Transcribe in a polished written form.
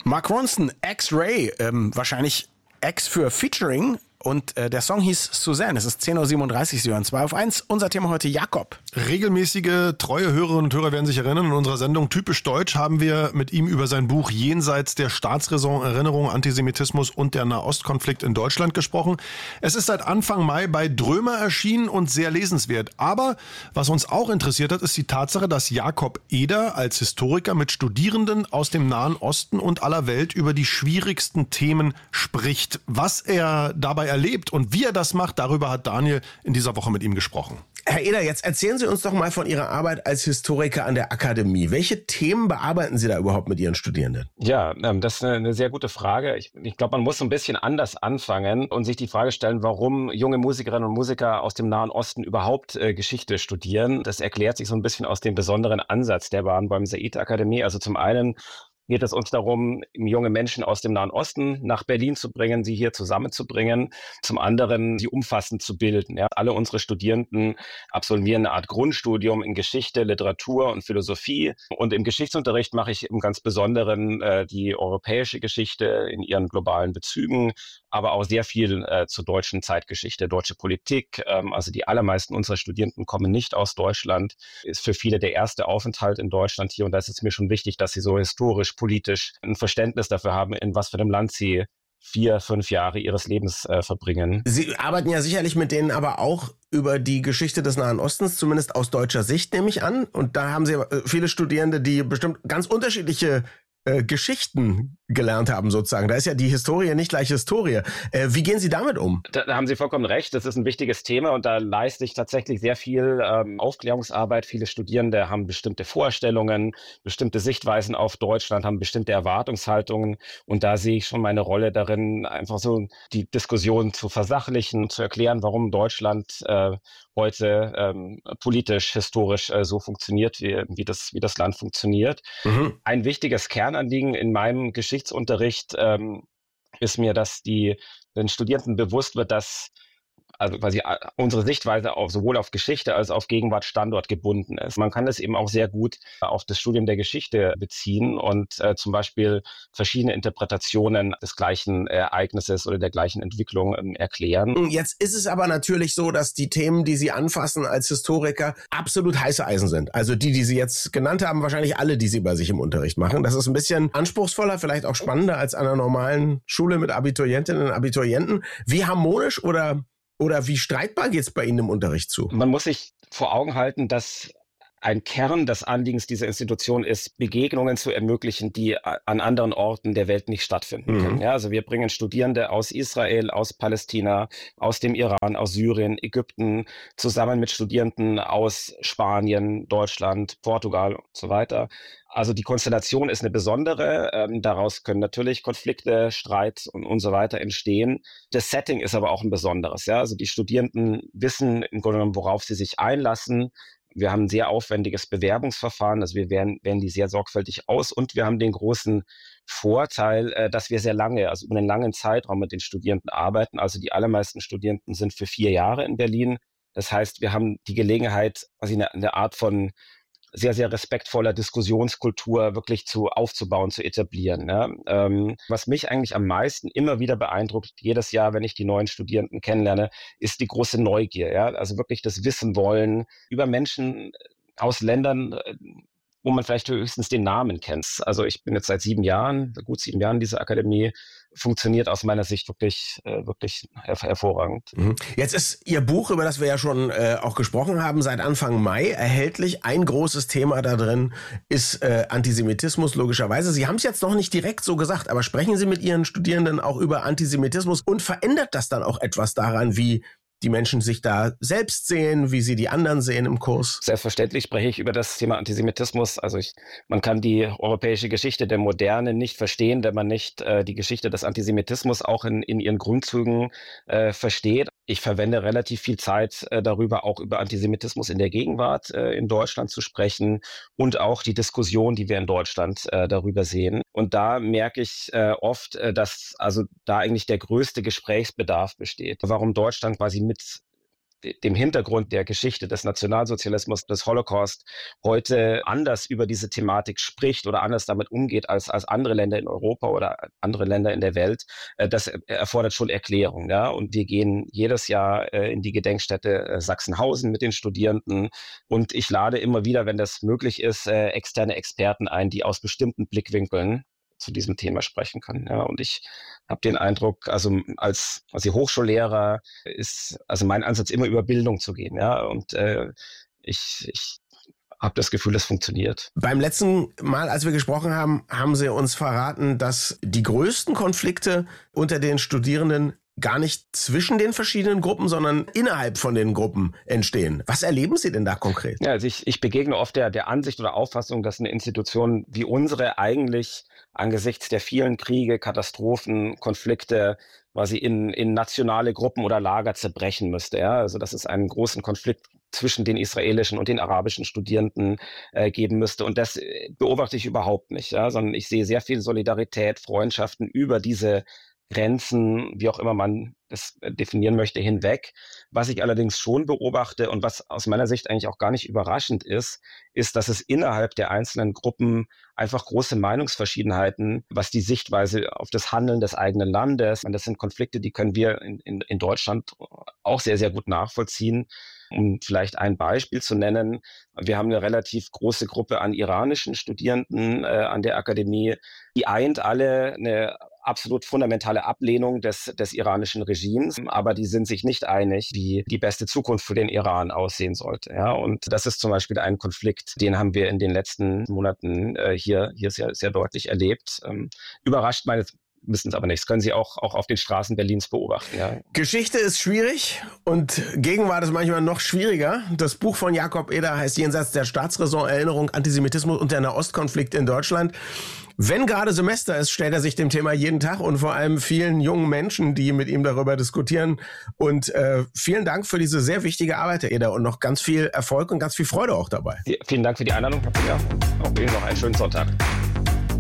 Mark Ronson, X-Ray, wahrscheinlich X für Featuring. Und der Song hieß Suzanne. Es ist 10.37 Uhr, Sie hören 2 auf 1. Unser Thema heute Jakob. Regelmäßige, treue Hörerinnen und Hörer werden sich erinnern, in unserer Sendung Typisch Deutsch haben wir mit ihm über sein Buch Jenseits der Staatsräson, Erinnerung, Antisemitismus und der Nahostkonflikt in Deutschland gesprochen. Es ist seit Anfang Mai bei Drömer erschienen und sehr lesenswert. Aber was uns auch interessiert hat, ist die Tatsache, dass Jakob Eder als Historiker mit Studierenden aus dem Nahen Osten und aller Welt über die schwierigsten Themen spricht. Was er dabei erlebt und wie er das macht, darüber hat Daniel in dieser Woche mit ihm gesprochen. Herr Eder, jetzt erzählen Sie uns doch mal von Ihrer Arbeit als Historiker an der Akademie. Welche Themen bearbeiten Sie da überhaupt mit Ihren Studierenden? Ja, das ist eine sehr gute Frage. Ich glaube, man muss so ein bisschen anders anfangen und sich die Frage stellen, warum junge Musikerinnen und Musiker aus dem Nahen Osten überhaupt Geschichte studieren. Das erklärt sich so ein bisschen aus dem besonderen Ansatz der Bahn beim Said-Akademie. Also zum einen geht es uns darum, junge Menschen aus dem Nahen Osten nach Berlin zu bringen, sie hier zusammenzubringen. Zum anderen, sie umfassend zu bilden. Ja. Alle unsere Studierenden absolvieren eine Art Grundstudium in Geschichte, Literatur und Philosophie. Und im Geschichtsunterricht mache ich im ganz Besonderen die europäische Geschichte in ihren globalen Bezügen, aber auch sehr viel zur deutschen Zeitgeschichte, deutsche Politik. Also die allermeisten unserer Studierenden kommen nicht aus Deutschland. Ist für viele der erste Aufenthalt in Deutschland hier. Und da ist es mir schon wichtig, dass sie so historisch, politisch ein Verständnis dafür haben, in was für einem Land sie 4, 5 Jahre ihres Lebens verbringen. Sie arbeiten ja sicherlich mit denen aber auch über die Geschichte des Nahen Ostens, zumindest aus deutscher Sicht, nehme ich an. Und da haben Sie viele Studierende, die bestimmt ganz unterschiedliche Geschichten gelernt haben sozusagen. Da ist ja die Historie nicht gleich Historie. Wie gehen Sie damit um? Da haben Sie vollkommen recht. Das ist ein wichtiges Thema und da leiste ich tatsächlich sehr viel Aufklärungsarbeit. Viele Studierende haben bestimmte Vorstellungen, bestimmte Sichtweisen auf Deutschland, haben bestimmte Erwartungshaltungen und da sehe ich schon meine Rolle darin, einfach so die Diskussion zu versachlichen, zu erklären, warum Deutschland heute politisch, historisch so funktioniert, wie das Land funktioniert. Mhm. Ein wichtiges Kernanliegen in meinem Geschichtsunterricht ist mir, dass den Studierenden bewusst wird, dass also quasi unsere Sichtweise sowohl auf Geschichte als auch auf Gegenwart Standort gebunden ist. Man kann es eben auch sehr gut auf das Studium der Geschichte beziehen und zum Beispiel verschiedene Interpretationen des gleichen Ereignisses oder der gleichen Entwicklung erklären. Jetzt ist es aber natürlich so, dass die Themen, die Sie anfassen als Historiker, absolut heiße Eisen sind. Also die Sie jetzt genannt haben, wahrscheinlich alle, die Sie bei sich im Unterricht machen. Das ist ein bisschen anspruchsvoller, vielleicht auch spannender als an einer normalen Schule mit Abiturientinnen und Abiturienten. Wie harmonisch oder wie streitbar geht es bei Ihnen im Unterricht zu? Man muss sich vor Augen halten, dass ein Kern des Anliegens dieser Institution ist, Begegnungen zu ermöglichen, die an anderen Orten der Welt nicht stattfinden können. Ja, also wir bringen Studierende aus Israel, aus Palästina, aus dem Iran, aus Syrien, Ägypten, zusammen mit Studierenden aus Spanien, Deutschland, Portugal und so weiter. Also die Konstellation ist eine besondere. Daraus können natürlich Konflikte, Streit und so weiter entstehen. Das Setting ist aber auch ein besonderes. Ja? Also die Studierenden wissen im Grunde genommen, worauf sie sich einlassen. Wir haben ein sehr aufwendiges Bewerbungsverfahren, also wir wählen die sehr sorgfältig aus und wir haben den großen Vorteil, dass wir sehr lange, also über einen langen Zeitraum mit den Studierenden arbeiten. Also die allermeisten Studierenden sind für 4 Jahre in Berlin. Das heißt, wir haben die Gelegenheit, also eine Art von sehr, sehr respektvoller Diskussionskultur wirklich aufzubauen, zu etablieren. Ja. Was mich eigentlich am meisten immer wieder beeindruckt, jedes Jahr, wenn ich die neuen Studierenden kennenlerne, ist die große Neugier. Ja. Also wirklich das Wissen wollen über Menschen aus Ländern, wo man vielleicht höchstens den Namen kennt. Also ich bin jetzt seit gut 7 Jahren in dieser Akademie, funktioniert aus meiner Sicht wirklich hervorragend. Jetzt ist Ihr Buch, über das wir ja schon auch gesprochen haben, seit Anfang Mai erhältlich. Ein großes Thema da drin ist Antisemitismus, logischerweise. Sie haben es jetzt noch nicht direkt so gesagt, aber sprechen Sie mit Ihren Studierenden auch über Antisemitismus und verändert das dann auch etwas daran, wie die Menschen sich da selbst sehen, wie sie die anderen sehen im Kurs? Selbstverständlich spreche ich über das Thema Antisemitismus. Also man kann die europäische Geschichte der Moderne nicht verstehen, wenn man nicht die Geschichte des Antisemitismus auch in ihren Grundzügen versteht. Ich verwende relativ viel Zeit darüber, auch über Antisemitismus in der Gegenwart in Deutschland zu sprechen und auch die Diskussion, die wir in Deutschland darüber sehen. Und da merke ich oft, dass also da eigentlich der größte Gesprächsbedarf besteht. Warum Deutschland quasi mit dem Hintergrund der Geschichte des Nationalsozialismus, des Holocaust heute anders über diese Thematik spricht oder anders damit umgeht als andere Länder in Europa oder andere Länder in der Welt, das erfordert schon Erklärung. Ja? Und wir gehen jedes Jahr in die Gedenkstätte Sachsenhausen mit den Studierenden und ich lade immer wieder, wenn das möglich ist, externe Experten ein, die aus bestimmten Blickwinkeln zu diesem Thema sprechen können. Ja, und ich habe den Eindruck, also als Hochschullehrer ist also mein Ansatz immer über Bildung zu gehen. Ja, und ich habe das Gefühl, das funktioniert. Beim letzten Mal, als wir gesprochen haben, haben Sie uns verraten, dass die größten Konflikte unter den Studierenden gar nicht zwischen den verschiedenen Gruppen, sondern innerhalb von den Gruppen entstehen. Was erleben Sie denn da konkret? Ja, also ich begegne oft der Ansicht oder Auffassung, dass eine Institution wie unsere eigentlich angesichts der vielen Kriege, Katastrophen, Konflikte quasi in nationale Gruppen oder Lager zerbrechen müsste. Ja? Also dass es einen großen Konflikt zwischen den israelischen und den arabischen Studierenden geben müsste. Und das beobachte ich überhaupt nicht, ja? Sondern ich sehe sehr viel Solidarität, Freundschaften über diese Grenzen, wie auch immer man das definieren möchte, hinweg. Was ich allerdings schon beobachte und was aus meiner Sicht eigentlich auch gar nicht überraschend ist, dass es innerhalb der einzelnen Gruppen einfach große Meinungsverschiedenheiten, was die Sichtweise auf das Handeln des eigenen Landes, und das sind Konflikte, die können wir in Deutschland auch sehr, sehr gut nachvollziehen. Um vielleicht ein Beispiel zu nennen, wir haben eine relativ große Gruppe an iranischen Studierenden an der Akademie, die eint alle eine absolut fundamentale Ablehnung des iranischen Regimes, aber die sind sich nicht einig, wie die beste Zukunft für den Iran aussehen sollte. Ja, und das ist zum Beispiel ein Konflikt, den haben wir in den letzten Monaten hier sehr, sehr deutlich erlebt. Überrascht meines Wissens aber nicht. Das können Sie auch auf den Straßen Berlins beobachten. Ja. Geschichte ist schwierig und Gegenwart ist manchmal noch schwieriger. Das Buch von Jakob Eder heißt Jenseits der Staatsräson, Erinnerung, Antisemitismus und der Nahostkonflikt in Deutschland. Wenn gerade Semester ist, stellt er sich dem Thema jeden Tag und vor allem vielen jungen Menschen, die mit ihm darüber diskutieren. Und vielen Dank für diese sehr wichtige Arbeit, Herr Eder, und noch ganz viel Erfolg und ganz viel Freude auch dabei. Vielen Dank für die Einladung. Ja, auch Ihnen noch einen schönen Sonntag.